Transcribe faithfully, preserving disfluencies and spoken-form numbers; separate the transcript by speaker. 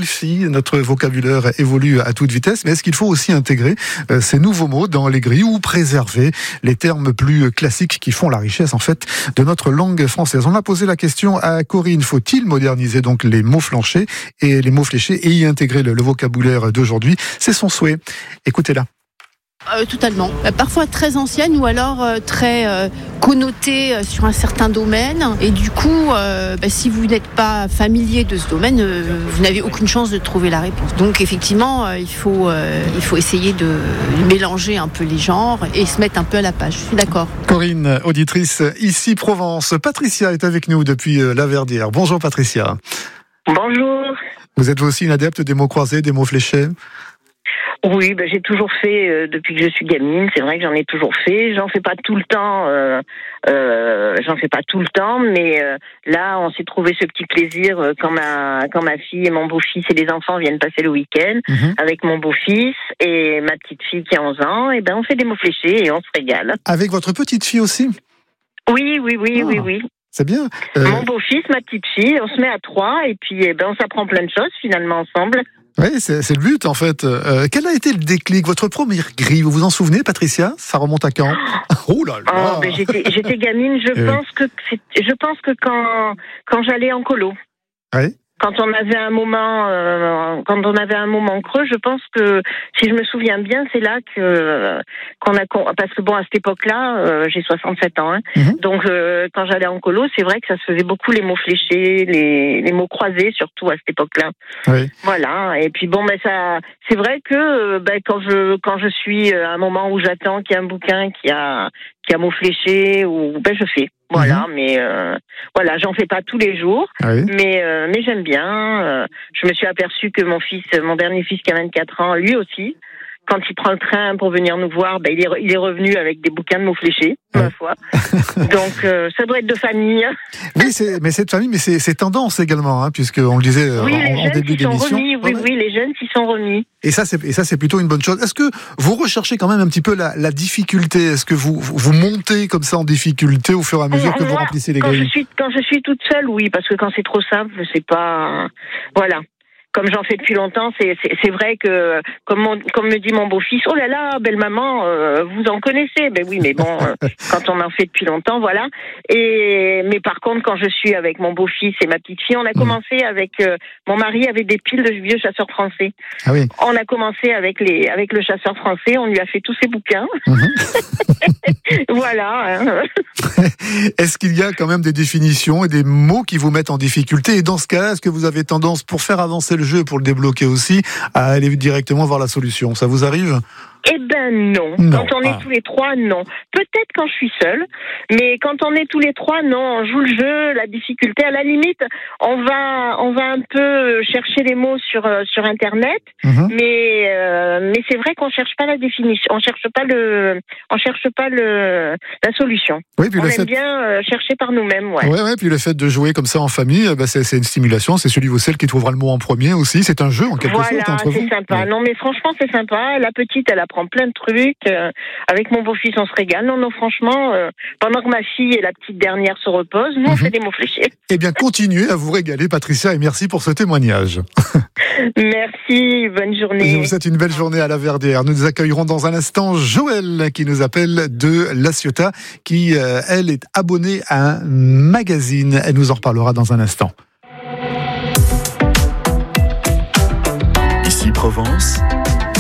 Speaker 1: selfie. Notre vocabulaire évolue à toute vitesse, mais est-ce qu'il faut aussi intégrer euh, ces nouveaux mots dans les grilles ou préserver les termes plus classiques qui font la richesse en fait de notre langue française? On a posé la question à Corinne. Faut-il moderniser donc les mots flanchés et les mots fléchés et y intégrer le, le vocabulaire d'aujourd'hui? C'est son souhait. Écoutez-la.
Speaker 2: Euh, totalement. Euh, parfois très ancienne ou alors euh, très euh, connotée euh, sur un certain domaine. Et du coup, euh, bah, si vous n'êtes pas familier de ce domaine, euh, vous n'avez aucune chance de trouver la réponse. Donc effectivement, euh, il faut euh, il faut essayer de mélanger un peu les genres et se mettre un peu à la page. Je suis d'accord.
Speaker 1: Corinne, auditrice ici Provence. Patricia est avec nous depuis La Verdière. Bonjour Patricia.
Speaker 3: Bonjour.
Speaker 1: Vous êtes aussi une adepte des mots croisés, des mots fléchés?
Speaker 3: Oui, ben j'ai toujours fait euh, depuis que je suis gamine. C'est vrai que j'en ai toujours fait. J'en fais pas tout le temps. Euh, euh, j'en fais pas tout le temps, mais euh, là, on s'est trouvé ce petit plaisir euh, quand ma quand ma fille et mon beau-fils et les enfants viennent passer le week-end
Speaker 1: Mmh.
Speaker 3: avec mon beau-fils et ma petite fille qui a onze ans. Et ben on fait des mots fléchés et on se régale.
Speaker 1: Avec votre petite fille aussi?
Speaker 3: Oui, oui, oui,
Speaker 1: Ah.
Speaker 3: oui, oui.
Speaker 1: C'est bien. Euh,
Speaker 3: Mon beau-fils, ma petite fille, on se met à trois et puis eh ben on s'apprend plein de choses finalement ensemble.
Speaker 1: oui, c'est, c'est le but en fait. Euh, quel a été le déclic? Votre première grille, vous vous en souvenez, Patricia? Ça remonte à quand? Oh là là.
Speaker 3: Oh, ben j'étais, j'étais gamine. Je
Speaker 1: Euh.
Speaker 3: pense que c'est, je pense que quand quand j'allais en colo,
Speaker 1: Oui.
Speaker 3: quand on avait un moment, euh, quand on avait un moment creux, je pense que si je me souviens bien, c'est là que qu'on a parce que bon à cette époque-là, euh, j'ai soixante-sept ans, hein,
Speaker 1: Mhm.
Speaker 3: donc euh, quand j'allais en colo, c'est vrai que ça se faisait beaucoup les mots fléchés, les les mots croisés surtout à cette époque-là.
Speaker 1: Oui.
Speaker 3: Voilà. Et puis bon, ben ça, c'est vrai que ben quand je quand je suis à un moment où j'attends qu'il y a un bouquin qui a qui a mots fléchés ou ben je fais. Voilà,
Speaker 1: Mhm.
Speaker 3: mais euh, voilà, j'en fais pas tous les jours,
Speaker 1: Oui.
Speaker 3: mais euh, mais j'aime bien. Euh, je me suis aperçue que mon fils, mon dernier fils qui a vingt-quatre ans, lui aussi, quand il prend le train pour venir nous voir, ben il est il est revenu avec des bouquins de mots fléchés, ma
Speaker 1: Ouais.
Speaker 3: foi. Donc euh, ça doit être de famille.
Speaker 1: Oui, c'est, mais c'est de famille, mais c'est, c'est tendance également, hein, puisque on le disait euh,
Speaker 3: Oui,
Speaker 1: en,
Speaker 3: les
Speaker 1: en
Speaker 3: jeunes
Speaker 1: début
Speaker 3: s'y sont
Speaker 1: d'émission.
Speaker 3: remis. Oui,
Speaker 1: Ouais, ouais.
Speaker 3: oui, les jeunes s'y sont remis.
Speaker 1: Et ça, c'est, et ça, c'est plutôt une bonne chose. Est-ce que vous recherchez quand même un petit peu la, la difficulté? Est-ce que vous, vous montez comme ça en difficulté au fur et à mesure que vous
Speaker 3: Moi,
Speaker 1: remplissez les
Speaker 3: quand je
Speaker 1: grilles?
Speaker 3: suis quand je suis toute seule, oui, parce que quand c'est trop simple, c'est pas voilà. Comme j'en fais depuis longtemps, c'est c'est, c'est vrai que comme mon, comme me dit mon beau-fils, oh là là, belle maman, euh, vous en connaissez. Ben oui, mais bon, euh, quand on en fait depuis longtemps, voilà. Et mais par contre, quand je suis avec mon beau-fils et ma petite fille, on a commencé avec euh, mon mari avait des piles de vieux chasseurs français.
Speaker 1: Ah oui.
Speaker 3: On a commencé avec les avec le chasseur français, on lui a fait tous ses bouquins.
Speaker 1: Mhm.
Speaker 3: Voilà. Hein.
Speaker 1: Est-ce qu'il y a quand même des définitions et des mots qui vous mettent en difficulté? Et dans ce cas, est-ce que vous avez tendance, pour faire avancer le jeu, pour le débloquer aussi, à aller directement voir la solution? Ça vous arrive?
Speaker 3: Eh ben non.
Speaker 1: Non.
Speaker 3: Quand on est
Speaker 1: Ah.
Speaker 3: tous les trois, non. Peut-être quand je suis seule, mais quand on est tous les trois, non. On joue le jeu, la difficulté. À la limite, on va, on va un peu chercher les mots sur euh, sur Internet,
Speaker 1: Mhm.
Speaker 3: mais euh, mais c'est vrai qu'on cherche pas la définition, on cherche pas le, on cherche pas le la solution.
Speaker 1: Oui, puis
Speaker 3: On
Speaker 1: le
Speaker 3: aime
Speaker 1: fait.
Speaker 3: bien euh, chercher par nous-mêmes, ouais.
Speaker 1: Ouais, ouais, puis le fait de jouer comme ça en famille, euh, bah, c'est, c'est une stimulation. C'est celui ou celle qui trouvera le mot en premier aussi. C'est un jeu en quelque
Speaker 3: Voilà,
Speaker 1: sorte entre vous.
Speaker 3: c'est sympa.
Speaker 1: Ouais.
Speaker 3: Non, mais franchement, c'est sympa. La petite, elle apprend plein de trucs. Euh, avec mon beau-fils, on se régale. Non, non, franchement, euh, pendant que ma fille et la petite dernière se reposent, nous, on
Speaker 1: Mhm.
Speaker 3: fait des mots fléchés.
Speaker 1: Eh bien, continuez à vous régaler, Patricia, et merci pour ce témoignage.
Speaker 3: Merci, bonne
Speaker 1: Je
Speaker 3: journée.
Speaker 1: vous souhaite une belle journée à La Verdière. Nous accueillerons dans un instant Joël qui nous appelle de La Ciotat, qui, euh, elle, est abonnée à un magazine. Elle nous en reparlera dans un instant.
Speaker 4: Ici Provence.